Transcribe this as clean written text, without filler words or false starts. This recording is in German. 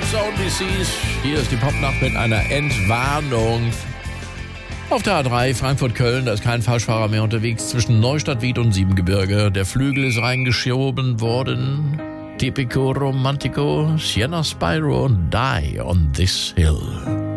Only Seas. Hier ist die Popnacht mit einer Entwarnung. Auf der A3 Frankfurt-Köln, da ist kein Falschfahrer mehr unterwegs zwischen Neustadt-Wied und Siebengebirge. Der Flügel ist reingeschoben worden. Tipico Romantico, Sienna Spyro, Die on This Hill.